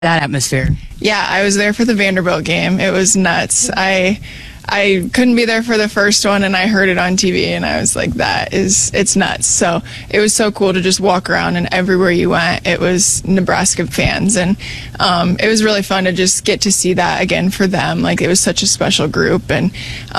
that atmosphere? Yeah, I was there for the Vanderbilt game. It was nuts. I couldn't be there for the first one, and I heard it on TV, and I was like, it's nuts. So it was so cool to just walk around, and everywhere you went, it was Nebraska fans. And it was really fun to just get to see that again for them. Like, it was such a special group. And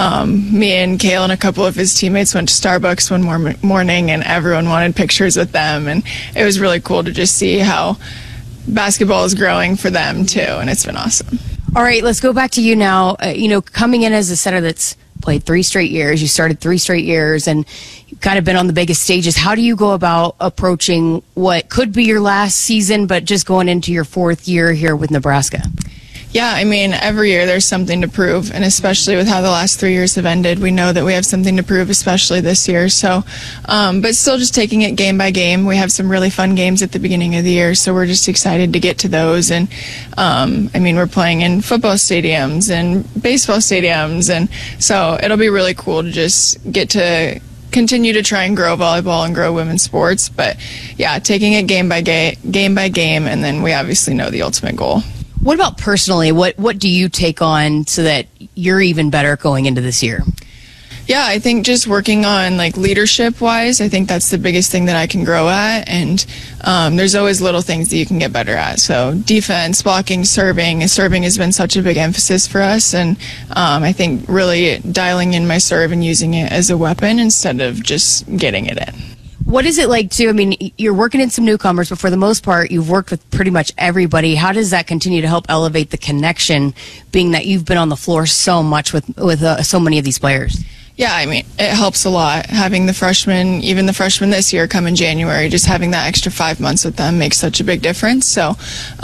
me and Cale and a couple of his teammates went to Starbucks one morning, and everyone wanted pictures with them. And it was really cool to just see how basketball is growing for them, too, and it's been awesome. All right, let's go back to you now. Coming in as a setter that's played 3 straight years, you started 3 straight years, and you've kind of been on the biggest stages. How do you go about approaching what could be your last season, but just going into your 4th year here with Nebraska? Yeah, I mean, every year there's something to prove, and especially with how the last 3 years have ended, we know that we have something to prove, especially this year. So, but still just taking it game by game. We have some really fun games at the beginning of the year, so we're just excited to get to those. And, we're playing in football stadiums and baseball stadiums, and so it'll be really cool to just get to continue to try and grow volleyball and grow women's sports. But, yeah, taking it game by game, and then we obviously know the ultimate goal. What about personally? What do you take on so that you're even better going into this year? Yeah, I think just working on leadership-wise, I think that's the biggest thing that I can grow at. And there's always little things that you can get better at. So defense, blocking, serving has been such a big emphasis for us. And I think really dialing in my serve and using it as a weapon instead of just getting it in. What is it like you're working in some newcomers, but for the most part, you've worked with pretty much everybody. How does that continue to help elevate the connection, being that you've been on the floor so much with so many of these players? Yeah, it helps a lot. Having the freshmen, even the freshmen this year come in January, just having that extra 5 months with them makes such a big difference. So,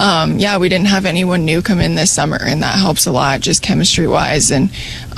we didn't have anyone new come in this summer, and that helps a lot, just chemistry-wise. And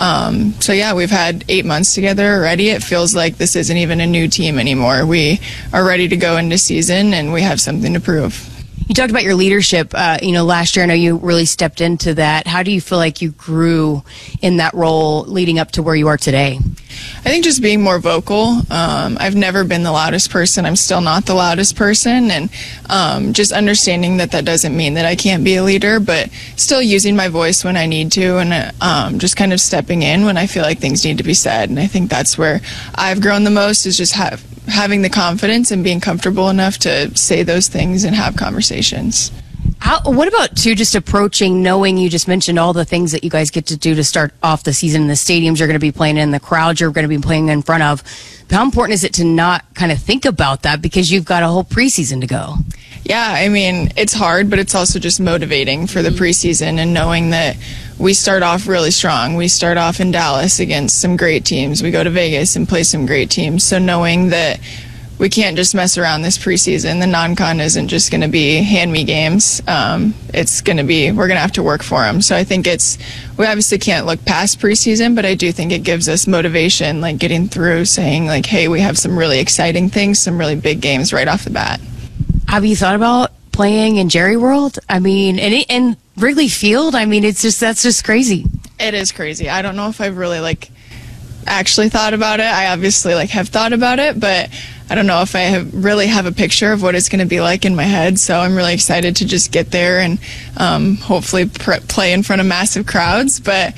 we've had 8 months together already. It feels like this isn't even a new team anymore. We are ready to go into season, and we have something to prove. You talked about your leadership. Last year, I know you really stepped into that. How do you feel like you grew in that role leading up to where you are today? I think just being more vocal. I've never been the loudest person. I'm still not the loudest person. And just understanding that doesn't mean that I can't be a leader, but still using my voice when I need to, and just kind of stepping in when I feel like things need to be said. And I think that's where I've grown the most, is just having the confidence and being comfortable enough to say those things and have conversations. What about, too, just approaching, knowing you just mentioned all the things that you guys get to do to start off the season, the stadiums you're going to be playing in, the crowds you're going to be playing in front of. How important is it to not kind of think about that because you've got a whole preseason to go? Yeah, it's hard, but it's also just motivating for the preseason, and knowing that we start off really strong. We start off in Dallas against some great teams. We go to Vegas and play some great teams. So knowing that we can't just mess around this preseason. The non-con isn't just going to be hand-me games. It's going to be, we're going to have to work for them. So I think we obviously can't look past preseason, but I do think it gives us motivation, like getting through, saying hey, we have some really exciting things, some really big games right off the bat. Have you thought about playing in Jerry World? And Wrigley Field? That's just crazy. It is crazy. I don't know if I've really actually thought about it. I obviously have thought about it, but I don't know if I really have a picture of what it's going to be like in my head. So I'm really excited to just get there and hopefully play in front of massive crowds. But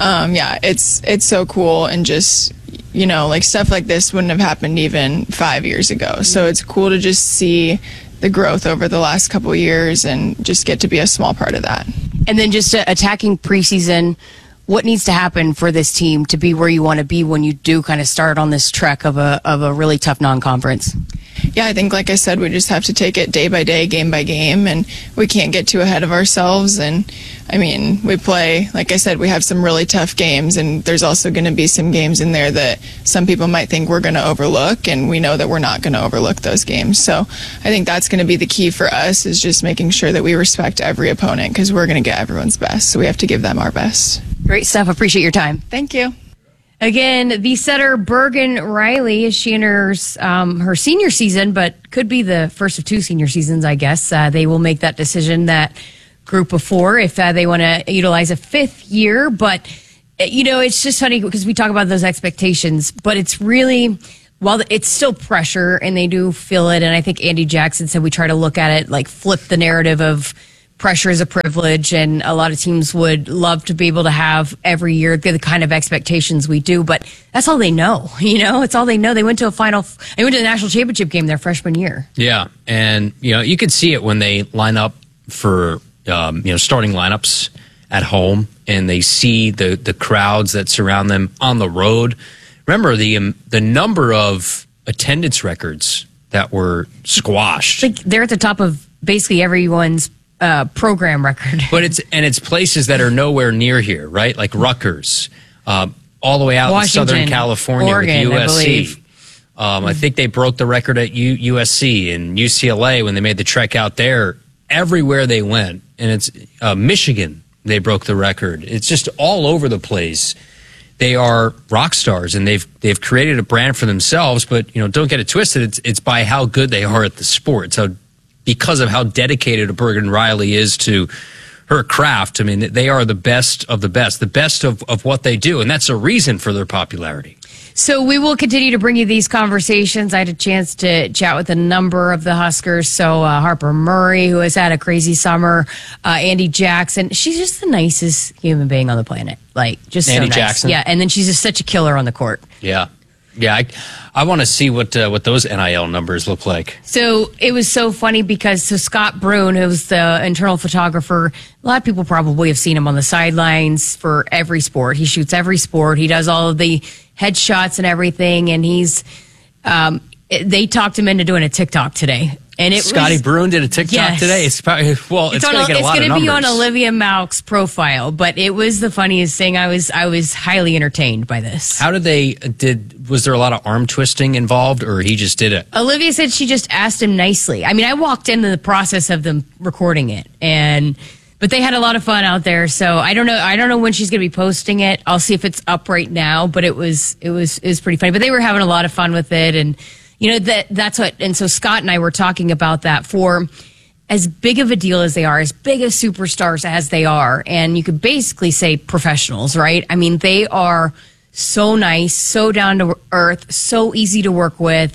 it's so cool, and just stuff like this wouldn't have happened even 5 years ago. So it's cool to just see the growth over the last couple of years and just get to be a small part of that. And then just attacking preseason, what needs to happen for this team to be where you want to be when you do kind of start on this trek of a really tough non-conference? Yeah, I think, like I said, we just have to take it day by day, game by game, and we can't get too ahead of ourselves. And we play, like I said, we have some really tough games, and there's also going to be some games in there that some people might think we're going to overlook, and we know that we're not going to overlook those games. So I think that's going to be the key for us, is just making sure that we respect every opponent, because we're going to get everyone's best. So we have to give them our best. Great stuff. Appreciate your time. Thank you. Again, the setter Bergen Riley, is she in her senior season, but could be the first of 2 senior seasons, I guess. They will make that decision, that group of 4, if they want to utilize a 5th year. But, it's just funny because we talk about those expectations, but it's really, while it's still pressure and they do feel it. And I think Andy Jackson said we try to look at it, flip the narrative of pressure is a privilege, and a lot of teams would love to be able to have every year the kind of expectations we do, but that's all they know. It's all they know. They went to the national championship game their freshman year. Yeah, and you can see it when they line up for starting lineups at home, and they see the crowds that surround them on the road. Remember the number of attendance records that were squashed. They're at the top of basically everyone's program record. But it's places that are nowhere near here, right? Like Rutgers, all the way out Washington, in Southern California, Oregon, with USC. I think they broke the record at USC and UCLA when they made the trek out there. Everywhere they went, and it's Michigan, they broke the record. It's just all over the place. They are rock stars, and they've created a brand for themselves. But don't get it twisted. It's by how good they are at the sport. So because of how dedicated Bergen Reilly is to her craft, I mean, they are the best of what they do, and that's a reason for their popularity. So we will continue to bring you these conversations. I had a chance to chat with a number of the Huskers. So Harper Murray, who has had a crazy summer, Andy Jackson. She's just the nicest human being on the planet. Just Andy so nice. Jackson. Yeah, and then she's just such a killer on the court. Yeah. I want to see what those NIL numbers look like. So it was so funny because Scott Brune, who's the internal photographer, a lot of people probably have seen him on the sidelines for every sport. He shoots every sport. He does all of the headshots and everything. And they talked him into doing a TikTok today. And Scotty Brune did a TikTok today. It's probably, it's going to get a lot of numbers. It's going to be on Olivia Malk's profile, but it was the funniest thing. I was highly entertained by this. How was there a lot of arm twisting involved, or he just did it? Olivia said she just asked him nicely. I mean, I walked into the process of them recording it, but they had a lot of fun out there. So I don't know when she's going to be posting it. I'll see if it's up right now, but it was pretty funny. But they were having a lot of fun with it, and that's what. And so Scott and I were talking about that. For as big of a deal as they are, as big as superstars as they are, and you could basically say professionals, right? I mean, they are so nice, so down to earth, so easy to work with,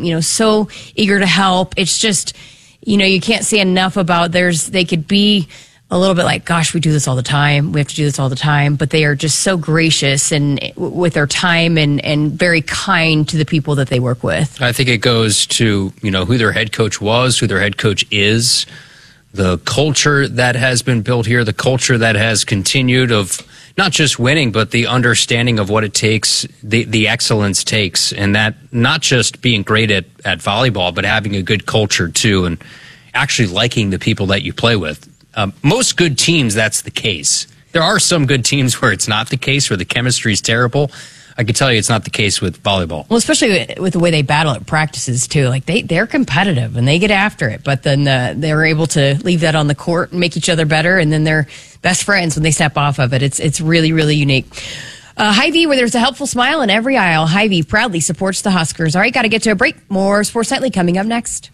so eager to help. It's just, you can't say enough about they could be a little bit like, gosh, we do this all the time. We have to do this all the time. But they are just so gracious and with their time and very kind to the people that they work with. I think it goes to, who their head coach was, who their head coach is, the culture that has been built here, the culture that has continued of not just winning, but the understanding of what it takes, the excellence takes, and that not just being great at volleyball, but having a good culture too, and actually liking the people that you play with. Most good teams, that's the case. There are some good teams where it's not the case, where the chemistry is terrible. I can tell you it's not the case with volleyball. Well, especially with the way they battle at practices, too. They're competitive, and they get after it. But then they're able to leave that on the court and make each other better, and then they're best friends when they step off of it. It's really, really unique. Hy-Vee, where there's a helpful smile in every aisle. Hy-Vee proudly supports the Huskers. All right, got to get to a break. More Sports Nightly coming up next.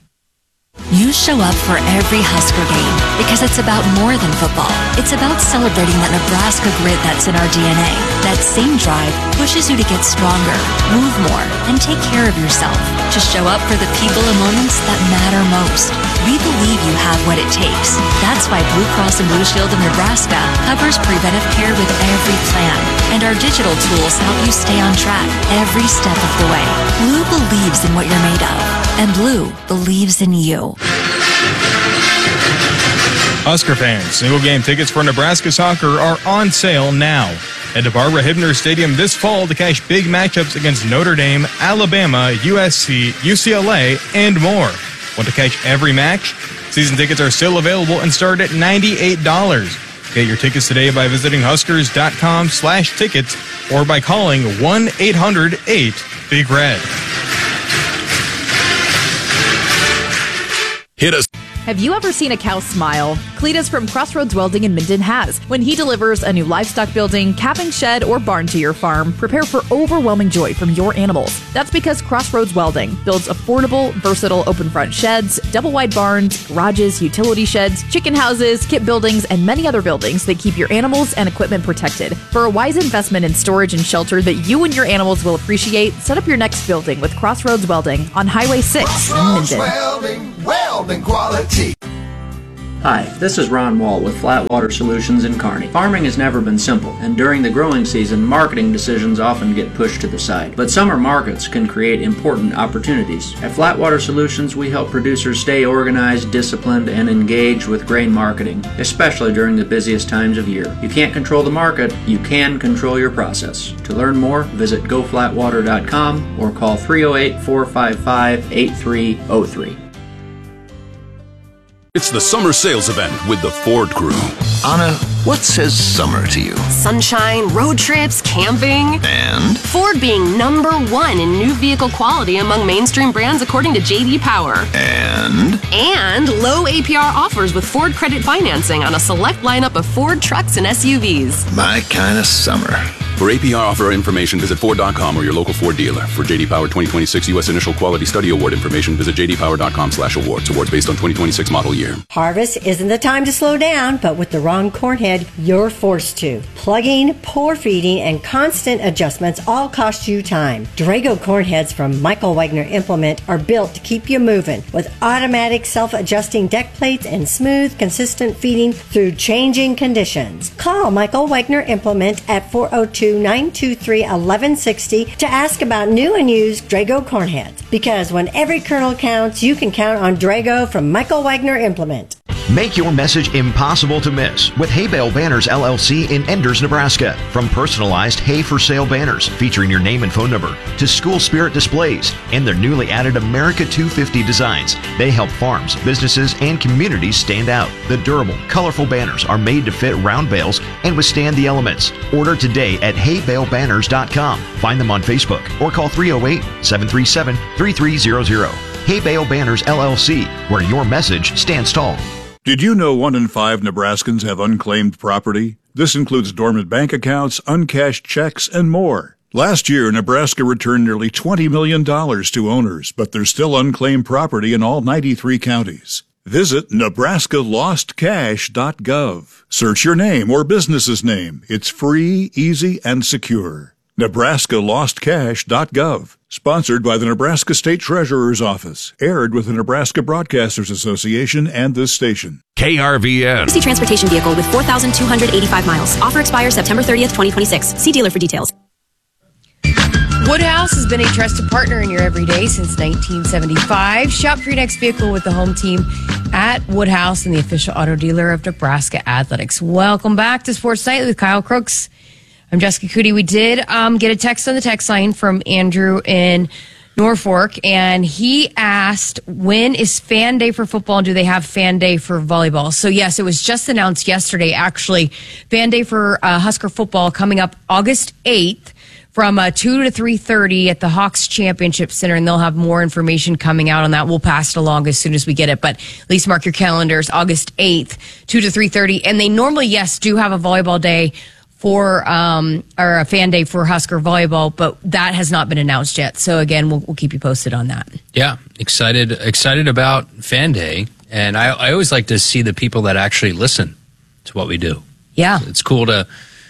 You show up for every Husker game because it's about more than football. It's about celebrating that Nebraska grit that's in our DNA. That same drive pushes you to get stronger, move more, and take care of yourself. To show up for the people and moments that matter most. We believe you have what it takes. That's why Blue Cross and Blue Shield of Nebraska covers preventive care with every plan. And our digital tools help you stay on track every step of the way. Blue believes in what you're made of. And Blue believes in you. Husker fans, single game tickets for Nebraska soccer are on sale now. Head to Barbara Hibner Stadium this fall to cash big matchups against Notre Dame, Alabama, USC, UCLA, and more. Want to catch every match? Season tickets are still available and start at $98. Get your tickets today by visiting Huskers.com/tickets or by calling 1-800-8-BIG-RED. Hit us. Have you ever seen a cow smile? Cletus from Crossroads Welding in Minden has. When he delivers a new livestock building, calving shed, or barn to your farm, prepare for overwhelming joy from your animals. That's because Crossroads Welding builds affordable, versatile open front sheds, double wide barns, garages, utility sheds, chicken houses, kit buildings, and many other buildings that keep your animals and equipment protected. For a wise investment in storage and shelter that you and your animals will appreciate, set up your next building with Crossroads Welding on Highway 6 in Minden. Welding quality. Hi, this is Ron Wall with Flatwater Solutions in Kearney. Farming has never been simple, and during the growing season, marketing decisions often get pushed to the side. But summer markets can create important opportunities. At Flatwater Solutions, we help producers stay organized, disciplined, and engaged with grain marketing, especially during the busiest times of year. You can't control the market, you can control your process. To learn more, visit goflatwater.com or call 308-455-8303. It's the summer sales event with the Ford Crew. Anna, what says summer to you? Sunshine, road trips, camping. And? Ford being #1 in new vehicle quality among mainstream brands according to J.D. Power. And? And low APR offers with Ford credit financing on a select lineup of Ford trucks and SUVs. My kind of summer. For APR offer information, visit Ford.com or your local Ford dealer. For J.D. Power 2026 U.S. Initial Quality Study Award information, visit jdpower.com/awards. Awards based on 2026 model year. Harvest isn't the time to slow down, but with the wrong corn head, you're forced to. Plugging, poor feeding, and constant adjustments all cost you time. Drago corn heads from Michael Wagner Implement are built to keep you moving with automatic self-adjusting deck plates and smooth, consistent feeding through changing conditions. Call Michael Wagner Implement at 402-923-1160 to ask about new and used Drago corn heads. Because when every kernel counts, you can count on Drago from Michael Wagner Implement. Make your message impossible to miss with Hay Bale Banners LLC in Enders, Nebraska. From personalized hay for sale banners featuring your name and phone number to school spirit displays and their newly added America 250 designs, they help farms, businesses, and communities stand out. The durable, colorful banners are made to fit round bales and withstand the elements. Order today at haybalebanners.com. Find them on Facebook or call 308-737-3300. Hay Bale Banners LLC, where your message stands tall. Did you know 1 in 5 Nebraskans have unclaimed property? This includes dormant bank accounts, uncashed checks, and more. Last year, Nebraska returned nearly $20 million to owners, but there's still unclaimed property in all 93 counties. Visit nebraskalostcash.gov. Search your name or business's name. It's free, easy, and secure. nebraskalostcash.gov. Sponsored by the Nebraska State Treasurer's Office. Aired with the Nebraska Broadcasters Association and this station. KRVN. Easy transportation vehicle with 4,285 miles. Offer expires September 30th, 2026. See dealer for details. Woodhouse has been a trusted partner in your everyday since 1975. Shop for your next vehicle with the home team at Woodhouse and the official auto dealer of Nebraska Athletics. Welcome back to Sports Nightly with Kyle Crooks. I'm Jessica Cootie. We did get a text on the text line from Andrew in Norfolk, and he asked, when is Fan Day for football, and do they have Fan Day for volleyball? So, yes, it was just announced yesterday, actually. Fan Day for Husker football coming up August 8th from 2 to 3:30 at the Hawks Championship Center, and they'll have more information coming out on that. We'll pass it along as soon as we get it, but at least mark your calendars, August 8th, 2 to 3:30. And they normally, yes, do have a volleyball day for or a Fan Day for Husker volleyball, but that has not been announced yet. So again, we'll keep you posted on that. Yeah, excited about Fan Day, and I always like to see the people that actually listen to what we do. Yeah, it's cool to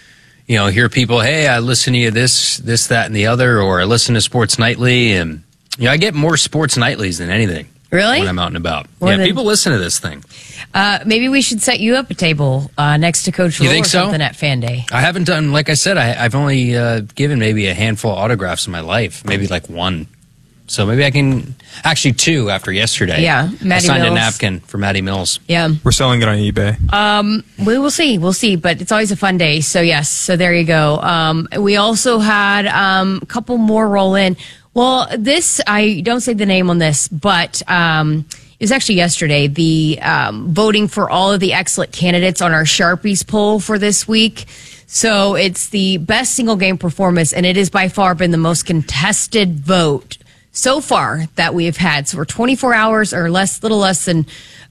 hear people. Hey, I listen to you this, that, and the other, or I listen to Sports Nightly, and I get more Sports Nightlies than anything. Really? When I'm out and about. People listen to this thing. Maybe we should set you up a table next to Coach Lou or something at Fan Day. I haven't done, like I said, I've only given maybe a handful of autographs in my life, maybe like one. So maybe I can, actually 2 after yesterday. Yeah, I signed a napkin for Maddie Mills. Yeah. We're selling it on eBay. We'll see, but it's always a fun day. So yes, so there you go. We also had a couple more roll in. Well, this, I don't say the name on this, but it was actually yesterday, the voting for all of the excellent candidates on our Sharpies poll for this week. So it's the best single game performance, and it has by far been the most contested vote so far that we have had. So we're 24 hours or little less than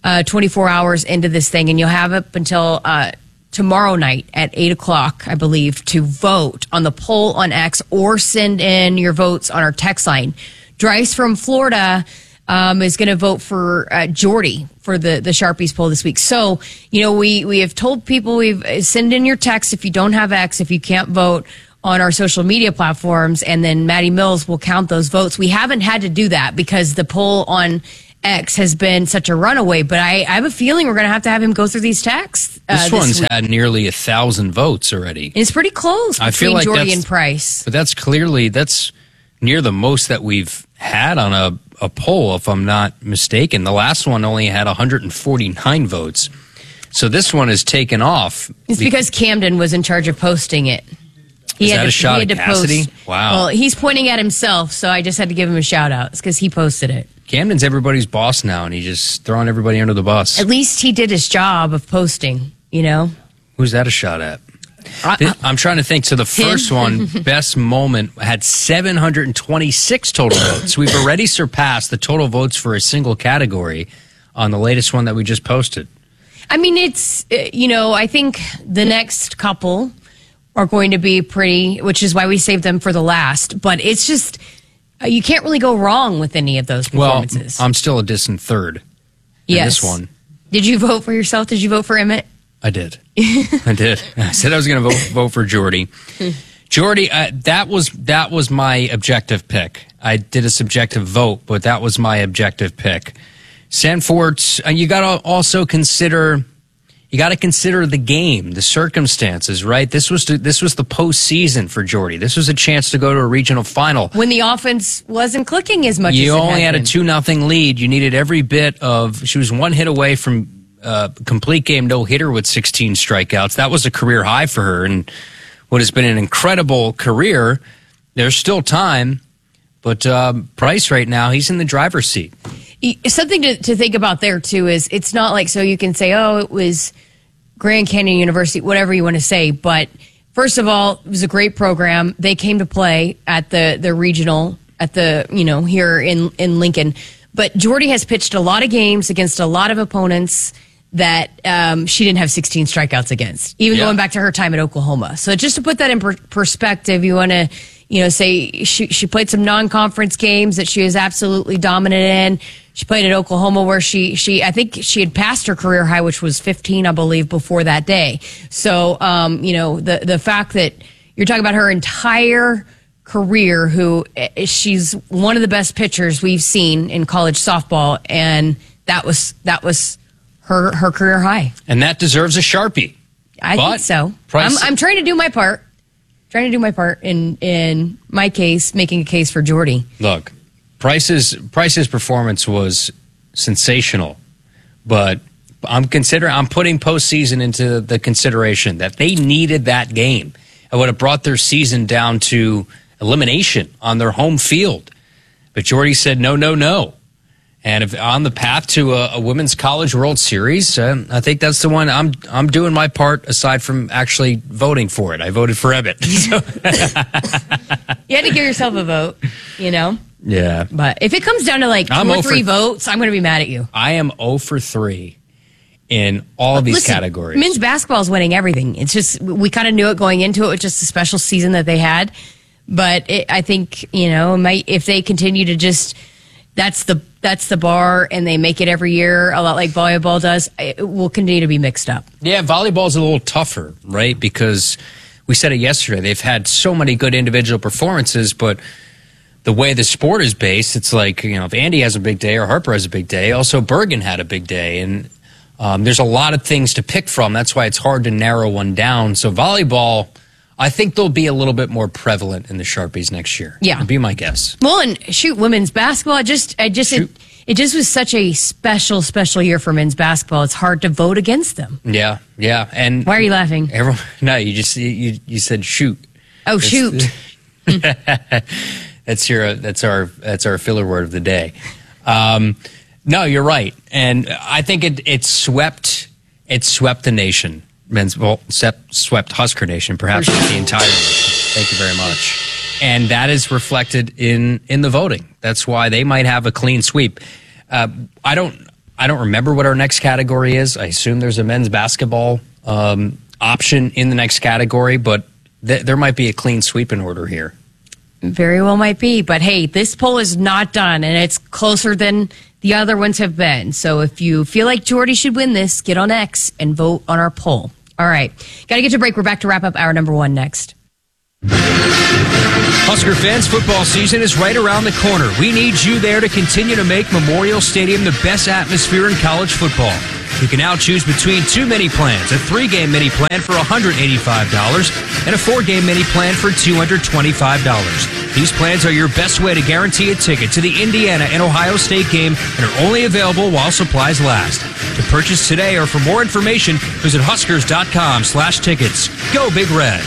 24 hours into this thing, and you'll have up until tomorrow night at 8 o'clock, I believe, to vote on the poll on X or send in your votes on our text line. Dryce from Florida is going to vote for Jordy for the Sharpies poll this week. So, we have told people send in your text if you don't have X, if you can't vote on our social media platforms, and then Maddie Mills will count those votes. We haven't had to do that because the poll on X has been such a runaway, but I have a feeling we're going to have him go through these texts. This one's had nearly 1,000 votes already. It's pretty close I feel between like Jordy and Price. But that's near the most that we've had on a poll, if I'm not mistaken. The last one only had 149 votes. So this one has taken off. It's because Camden was in charge of posting it. Is that a shot at Cassidy? Wow. Well, he's pointing at himself, so I just had to give him a shout out. It's because he posted it. Camden's everybody's boss now, and he's just throwing everybody under the bus. At least he did his job of posting, you know? Who's that a shot at? I'm trying to think. So the first one, Best Moment, had 726 total votes. We've already surpassed the total votes for a single category on the latest one that we just posted. I mean, it's, I think the next couple are going to be pretty, which is why we saved them for the last. But it's just, you can't really go wrong with any of those performances. Well, I'm still a distant third in this one. Did you vote for yourself? Did you vote for Emmett? I did. I did. I said I was going to vote for Jordy. Jordy, that was my objective pick. I did a subjective vote, but that was my objective pick. Sanford, you got to also consider. You got to consider the game, the circumstances, right? This was the postseason for Jordy. This was a chance to go to a regional final when the offense wasn't clicking as much. You as it only had been. a 2-0 lead. You needed every bit of. She was one hit away from complete game no hitter with 16 strikeouts. That was a career high for her, and what has been an incredible career. There's still time, but Price right now, he's in the driver's seat. Something to think about there, too, is it's not like, so you can say, oh, it was Grand Canyon University, whatever you want to say. But first of all, it was a great program. They came to play at the regional, here in Lincoln. But Jordy has pitched a lot of games against a lot of opponents that she didn't have 16 strikeouts against, even going back to her time at Oklahoma. So just to put that in perspective, you want to, say she played some non-conference games that she was absolutely dominant in. She played at Oklahoma where I think she had passed her career high, which was 15, I believe, before that day. So, the fact that you're talking about her entire career, she's one of the best pitchers we've seen in college softball, and that was her career high. And that deserves a Sharpie. I think so. I'm trying to do my part. In my case, making a case for Jordy. Look, Price's performance was sensational, but I'm putting postseason into the consideration that they needed that game. It would have brought their season down to elimination on their home field. But Jordy said no. And if on the path to a Women's College World Series, I think that's the one. I'm doing my part aside from actually voting for it. I voted for Emmett. So. You had to give yourself a vote, Yeah. But if it comes down to like 2 or 3 votes, I'm going to be mad at you. I am 0 for 3 in all of these categories. Men's basketball is winning everything. It's just, we kind of knew it going into it. It was just a special season that they had. But I think, if they continue to just, that's the bar, and they make it every year, a lot like volleyball does, it will continue to be mixed up. Yeah, volleyball's a little tougher, right? Because we said it yesterday. They've had so many good individual performances, but the way the sport is based, it's like, if Andy has a big day or Harper has a big day, also Bergen had a big day. And there's a lot of things to pick from. That's why it's hard to narrow one down. So volleyball, I think they'll be a little bit more prevalent in the Sharpies next year. Yeah. Would be my guess. Well, and women's basketball, it just was such a special year for men's basketball. It's hard to vote against them. Yeah. And why are you laughing? No, you said shoot. Oh, shoot. That's our filler word of the day. No, you're right, and I think it swept the nation. Swept Husker Nation, perhaps not the entire nation. Thank you very much. And that is reflected in the voting. That's why they might have a clean sweep. I don't remember what our next category is. I assume there's a men's basketball option in the next category, but there might be a clean sweep in order here. Very well might be. But hey, this poll is not done, and it's closer than the other ones have been. So if you feel like Jordy should win this, get on X and vote on our poll. All right. Got to get to break. We're back to wrap up hour number 1 next. Husker fans, football season is right around the corner. We need you there to continue to make Memorial Stadium the best atmosphere in college football. You can now choose between 2 mini plans, a 3-game mini plan for $185 and a 4-game mini plan for $225. These plans are your best way to guarantee a ticket to the Indiana and Ohio State game and are only available while supplies last. To purchase today or for more information, visit huskers.com/tickets. Go Big Red.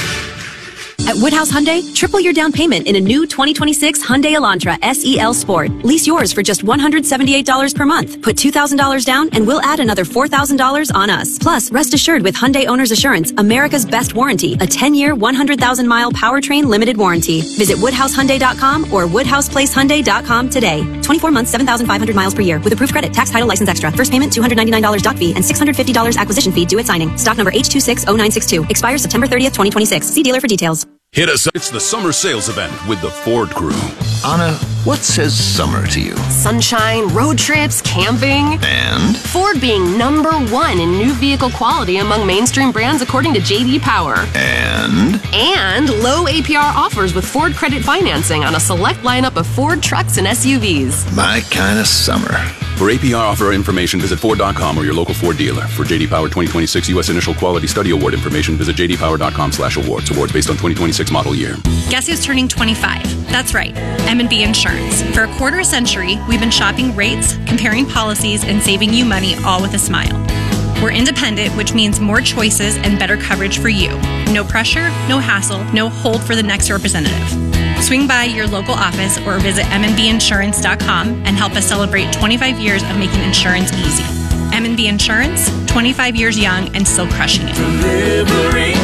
At Woodhouse Hyundai, triple your down payment in a new 2026 Hyundai Elantra SEL Sport. Lease yours for just $178 per month. Put $2,000 down and we'll add another $4,000 on us. Plus, rest assured with Hyundai Owner's Assurance, America's best warranty, a 10-year, 100,000-mile powertrain limited warranty. Visit WoodhouseHyundai.com or WoodhousePlaceHyundai.com today. 24 months, 7,500 miles per year with approved credit, tax, title, license extra. First payment, $299 doc fee and $650 acquisition fee due at signing. Stock number H260962. Expires September 30th, 2026. See dealer for details. Hit us up. It's the summer sales event with the Ford Crew. Anna, what says summer to you? Sunshine, road trips, camping. And? Ford being #1 in new vehicle quality among mainstream brands according to J.D. Power. And? And low APR offers with Ford Credit Financing on a select lineup of Ford trucks and SUVs. My kind of summer. For APR offer information, visit Ford.com or your local Ford dealer. For J.D. Power 2026 U.S. Initial Quality Study Award information, visit jdpower.com/awards. Awards based on 2026 model year. Guess who's turning 25? That's right, M&B Insurance. For a quarter century, we've been shopping rates, comparing policies, and saving you money all with a smile. We're independent, which means more choices and better coverage for you. No pressure, no hassle, no hold for the next representative. Swing by your local office or visit mnbinsurance.com and help us celebrate 25 years of making insurance easy. M&B Insurance, 25 years young and still crushing it. Delivering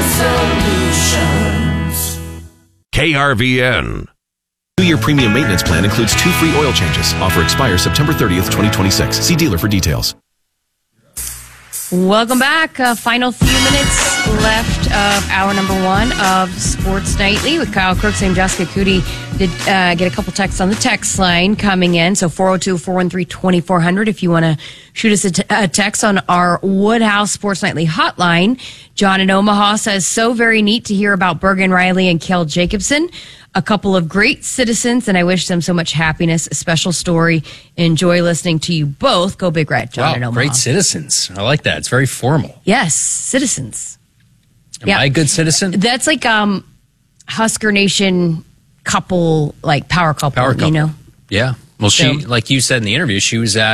solutions. KRVN. 2-year premium maintenance plan includes 2 free oil changes. Offer expires September 30th, 2026. See dealer for details. Welcome back. Final few minutes left of hour number 1 of Sports Nightly with Kyle Crooks and Jessica Cootie. Did get a couple texts on the text line coming in. So 402-413-2400 if you want to shoot us a text on our Woodhouse Sports Nightly hotline. John in Omaha says, so very neat to hear about Bergen Riley and Kel Jacobson. A couple of great citizens, and I wish them so much happiness. A special story. Enjoy listening to you both. Go Big Red, John in Omaha. Great citizens. I like that. It's very formal. Yes, citizens. Am I a good citizen? That's like Husker Nation couple, like power couple, you know? Yeah. Well, she, like you said in the interview,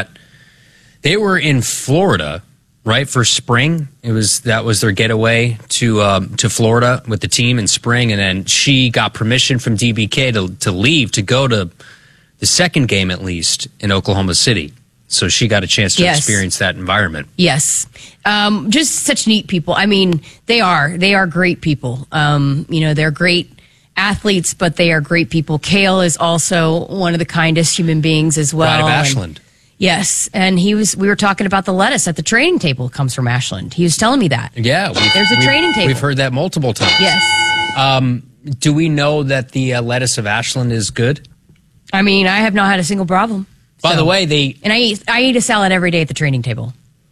they were in Florida, right, for spring. That was their getaway to Florida with the team in spring, and then she got permission from DBK to leave to go to the second game at least in Oklahoma City. So she got a chance to experience that environment. Yes. Just such neat people. I mean, they are great people. They're great athletes, but they are great people. Kale is also one of the kindest human beings as well. Pride of Ashland. Yes, and we were talking about the lettuce at the training table comes from Ashland. He was telling me that. Yeah. There's a training table. We've heard that multiple times. Yes. Do we know that the lettuce of Ashland is good? I mean, I have not had a single problem. By the way, I eat a salad every day at the training table.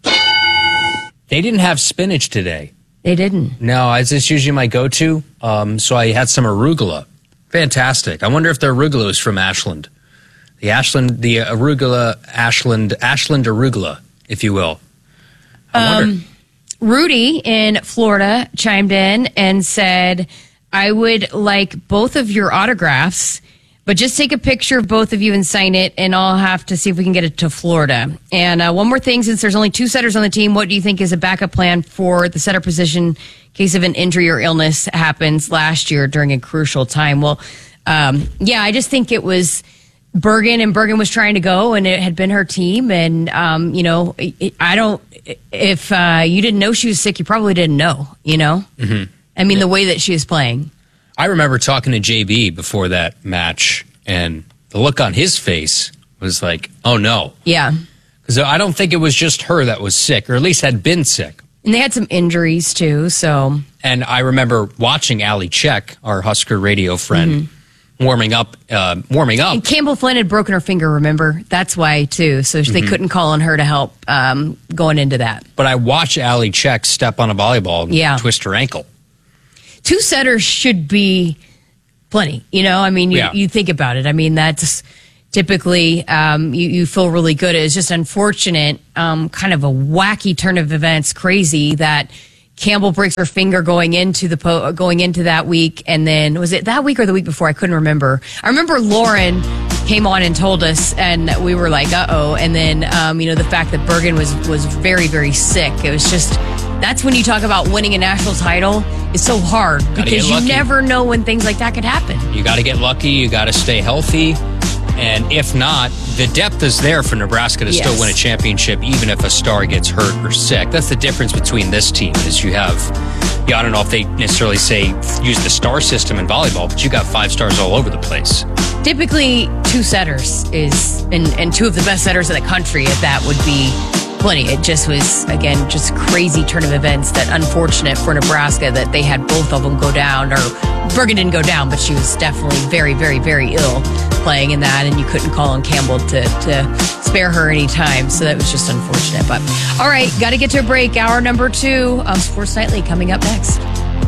They didn't have spinach today. They didn't. No, it's usually my go-to. So I had some arugula. Fantastic. I wonder if the arugula is from Ashland. The arugula, Ashland arugula, if you will. I wonder. Rudy in Florida chimed in and said, I would like both of your autographs, but just take a picture of both of you and sign it, and I'll have to see if we can get it to Florida. And one more thing, since there's only 2 setters on the team, what do you think is a backup plan for the setter position in case of an injury or illness happens last year during a crucial time? Well, I just think it was Bergen, and Bergen was trying to go, and it had been her team. And, if you didn't know she was sick, you probably didn't know, Mm-hmm. I mean, the way that she was playing. I remember talking to JB before that match, and the look on his face was like, oh, no. Yeah. Because I don't think it was just her that was sick, or at least had been sick. And they had some injuries, too, so. And I remember watching Allie Check, our Husker radio friend, warming up. And Campbell Flynn had broken her finger, remember? That's why, too. So they couldn't call on her to help going into that. But I watched Allie Check step on a volleyball and twist her ankle. 2 setters should be plenty. I mean, you think about it. I mean, that's typically you feel really good. It's just unfortunate, kind of a wacky turn of events, crazy that Campbell breaks her finger going into that week, and then was it that week or the week before? I couldn't remember. I remember Lauren came on and told us, and we were like, uh-oh. And then the fact that Bergen was very, very sick. It was just, that's when you talk about winning a national title. It's so hard because you never know when things like that could happen. You got to get lucky. You got to stay healthy. And if not, the depth is there for Nebraska to still win a championship, even if a star gets hurt or sick. That's the difference between this team is you have, I don't know if they necessarily say use the star system in volleyball, but you got 5 stars all over the place. Typically, 2 setters is, and 2 of the best setters in the country at that would be plenty. It just was, again, just crazy turn of events that unfortunate for Nebraska that they had both of them go down, or Bergen didn't go down, but she was definitely very, very, very ill playing in that, and you couldn't call on Campbell to spare her any time, so that was just unfortunate. But all right, got to get to a break. Hour number 2 of Sports Nightly coming up next.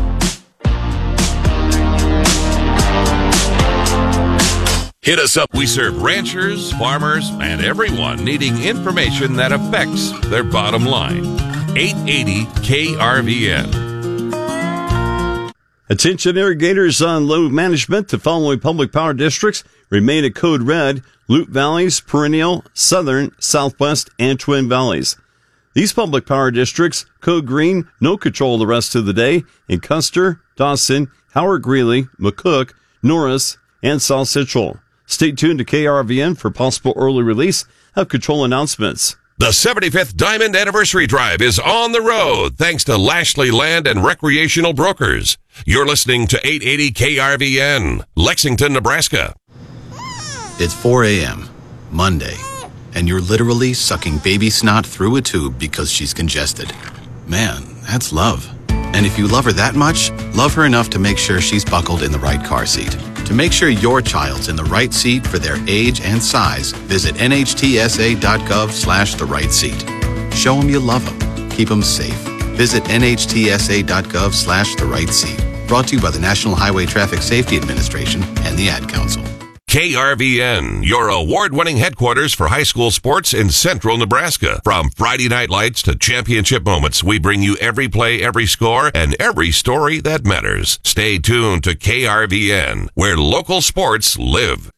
Hit us up. We serve ranchers, farmers, and everyone needing information that affects their bottom line. 880 KRVN. Attention irrigators on load management. The following public power districts remain at code red: Loup Valleys, Perennial, Southern, Southwest, and Twin Valleys. These public power districts, code green, no control the rest of the day in Custer, Dawson, Howard Greeley, McCook, Norris, and South Central. Stay tuned to KRVN for possible early release of control announcements. The 75th Diamond Anniversary Drive is on the road thanks to Lashley Land and Recreational Brokers. You're listening to 880 KRVN, Lexington, Nebraska. It's 4 a.m., Monday, and you're literally sucking baby snot through a tube because she's congested. Man, that's love. And if you love her that much, love her enough to make sure she's buckled in the right car seat. To make sure your child's in the right seat for their age and size, visit nhtsa.gov/the right seat. Show them you love them. Keep them safe. Visit nhtsa.gov/the right seat. Brought to you by the National Highway Traffic Safety Administration and the Ad Council. KRVN, your award-winning headquarters for high school sports in central Nebraska. From Friday night lights to championship moments, we bring you every play, every score, and every story that matters. Stay tuned to KRVN, where local sports live.